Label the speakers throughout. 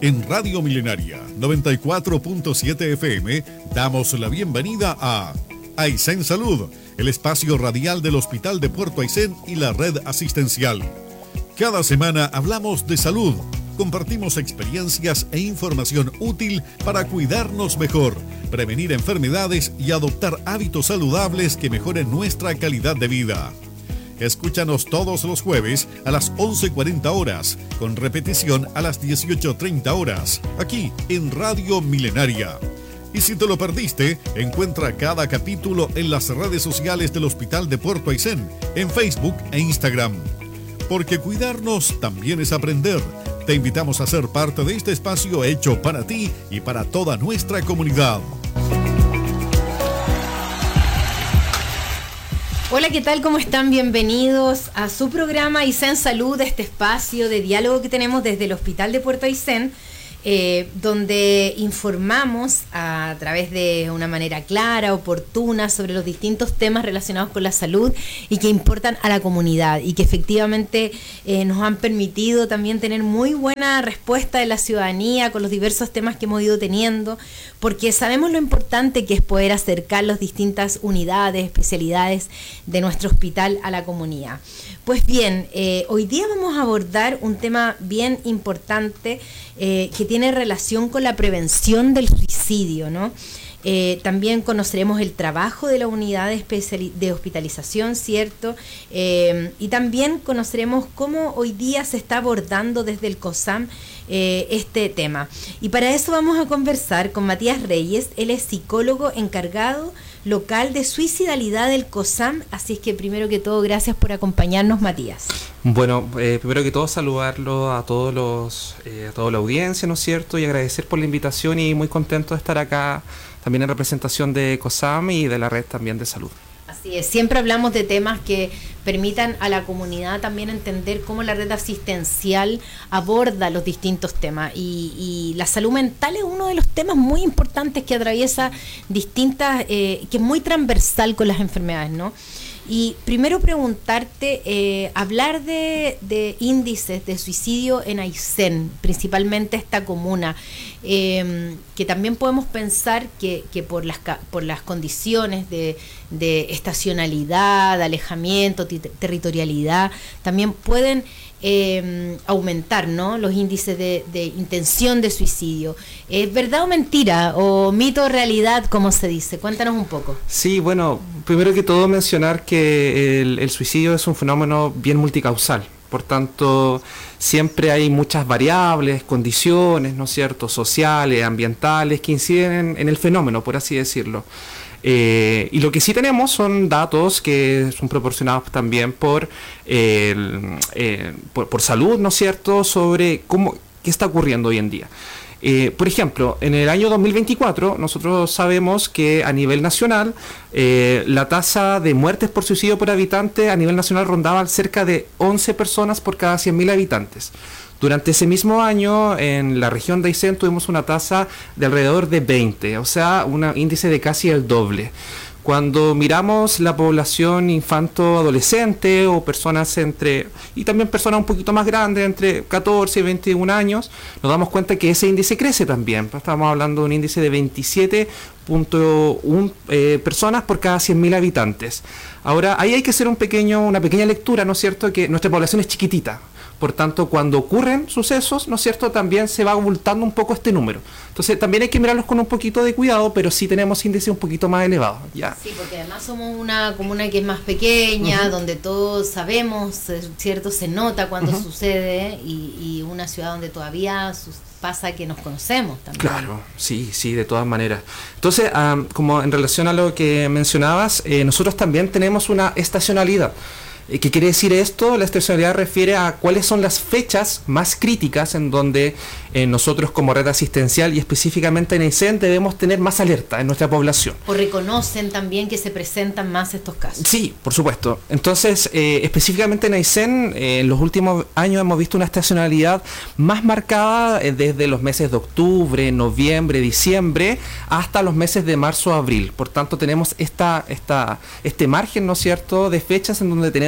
Speaker 1: En Radio Milenaria 94.7 FM damos la bienvenida a Aysén Salud, el espacio radial del Hospital de Puerto Aysén y la red asistencial. Cada semana hablamos de salud, compartimos experiencias e información útil para cuidarnos mejor, prevenir enfermedades y adoptar hábitos saludables que mejoren nuestra calidad de vida. Escúchanos todos los jueves a las 11:40 horas, con repetición a las 18:30 horas, aquí en Radio Milenaria. Y si te lo perdiste, encuentra cada capítulo en las redes sociales del Hospital de Puerto Aysén, en Facebook e Instagram. Porque cuidarnos también es aprender. Te invitamos a ser parte de este espacio hecho para ti y para toda nuestra comunidad.
Speaker 2: Hola, ¿qué tal? ¿Cómo están? Bienvenidos a su programa Aysén Salud, este espacio de diálogo que tenemos desde el Hospital de Puerto Aysén, donde informamos a través de una manera clara, oportuna, sobre los distintos temas relacionados con la salud y que importan a la comunidad y que efectivamente nos han permitido también tener muy buena respuesta de la ciudadanía con los diversos temas que hemos ido teniendo, porque sabemos lo importante que es poder acercar las distintas unidades, especialidades de nuestro hospital a la comunidad. Pues bien, hoy día vamos a abordar un tema bien importante que tiene relación con la prevención del suicidio, ¿no? También conoceremos el trabajo de la unidad de hospitalización, ¿cierto? Y también conoceremos cómo hoy día se está abordando desde el COSAM este tema. Y para eso vamos a conversar con Matías Reyes. Él es psicólogo encargado local de suicidalidad del COSAM. Así es que primero que todo, gracias por acompañarnos, Matías.
Speaker 3: Bueno, primero que todo saludarlo a todos a toda la audiencia, ¿no es cierto? Y agradecer por la invitación y muy contento de estar acá también en representación de COSAM y de la red también de salud.
Speaker 2: Así es, siempre hablamos de temas que permitan a la comunidad también entender cómo la red asistencial aborda los distintos temas y la salud mental es uno de los temas muy importantes que atraviesa distintas, que es muy transversal con las enfermedades, ¿no? Y primero preguntarte, hablar de índices de suicidio en Aysén, principalmente esta comuna, que también podemos pensar que por las condiciones de estacionalidad, de alejamiento, territorialidad, también pueden aumentar, ¿no?, los índices de intención de suicidio. ¿Es verdad o mentira? ¿O mito o realidad, como se dice? Cuéntanos un poco.
Speaker 3: Sí, bueno, primero que todo mencionar que el suicidio es un fenómeno bien multicausal. Por tanto, siempre hay muchas variables, condiciones, ¿no es cierto?, sociales, ambientales, que inciden en el fenómeno, por así decirlo. Y lo que sí tenemos son datos que son proporcionados también por salud, ¿no es cierto?, sobre qué está ocurriendo hoy en día. Por ejemplo, en el año 2024 nosotros sabemos que a nivel nacional la tasa de muertes por suicidio por habitante a nivel nacional rondaba cerca de 11 personas por cada 100.000 habitantes. Durante ese mismo año, en la región de Aysén tuvimos una tasa de alrededor de 20, o sea, un índice de casi el doble. Cuando miramos la población infanto-adolescente o personas y también personas un poquito más grandes, entre 14 y 21 años, nos damos cuenta que ese índice crece también. Estamos hablando de un índice de 27.1 personas por cada 100.000 habitantes. Ahora, ahí hay que hacer una pequeña lectura, ¿no es cierto?, que nuestra población es chiquitita. Por tanto, cuando ocurren sucesos, ¿no es cierto?, también se va abultando un poco este número. Entonces, también hay que mirarlos con un poquito de cuidado, pero sí tenemos índices un poquito más elevados, ¿ya?
Speaker 2: Sí, porque además somos una comuna que es más pequeña, donde todos sabemos, ¿cierto?, se nota cuando sucede, y una ciudad donde todavía pasa que nos conocemos también.
Speaker 3: Claro, sí, de todas maneras. Entonces, como en relación a lo que mencionabas, nosotros también tenemos una estacionalidad. ¿Qué quiere decir esto? La estacionalidad refiere a cuáles son las fechas más críticas en donde nosotros como red asistencial y específicamente en Aysén debemos tener más alerta en nuestra población.
Speaker 2: ¿O reconocen también que se presentan más estos casos?
Speaker 3: Sí, por supuesto. Entonces, específicamente en Aysén, en los últimos años hemos visto una estacionalidad más marcada desde los meses de octubre, noviembre, diciembre, hasta los meses de marzo, abril. Por tanto, tenemos este margen, ¿no es cierto?, de fechas en donde tenemos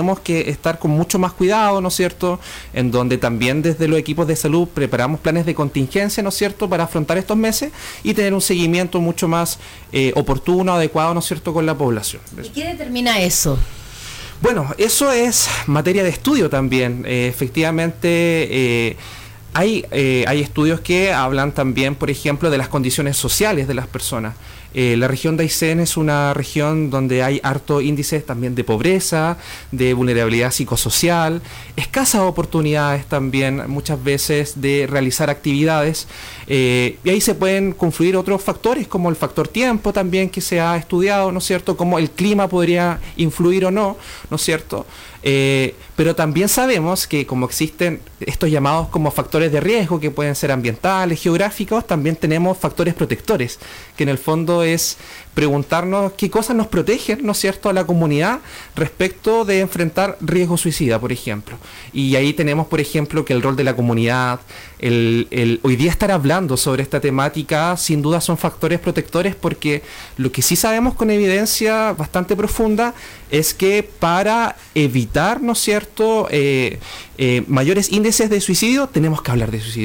Speaker 3: tenemos que estar con mucho más cuidado, ¿no es cierto? En donde también desde los equipos de salud preparamos planes de contingencia, ¿no es cierto?, para afrontar estos meses y tener un seguimiento mucho más oportuno, adecuado, ¿no es cierto?, con la población.
Speaker 2: ¿Y qué determina eso?
Speaker 3: Bueno, eso es materia de estudio también. Efectivamente, hay estudios que hablan también, por ejemplo, de las condiciones sociales de las personas. La región de Aysén es una región donde hay harto índices también de pobreza, de vulnerabilidad psicosocial, escasas oportunidades también muchas veces de realizar actividades, y ahí se pueden confluir otros factores como el factor tiempo también que se ha estudiado, ¿no es cierto?, cómo el clima podría influir o no, ¿no es cierto?, pero también sabemos que como existen estos llamados como factores de riesgo que pueden ser ambientales, geográficos, también tenemos factores protectores, que en el fondo es preguntarnos qué cosas nos protegen, ¿no es cierto?, a la comunidad respecto de enfrentar riesgo suicida, por ejemplo. Y ahí tenemos, por ejemplo, que el rol de la comunidad, hoy día estar hablando sobre esta temática, sin duda son factores protectores, porque lo que sí sabemos con evidencia bastante profunda es que para evitar, ¿no es cierto?, mayores índices de suicidio, tenemos que hablar de suicidio.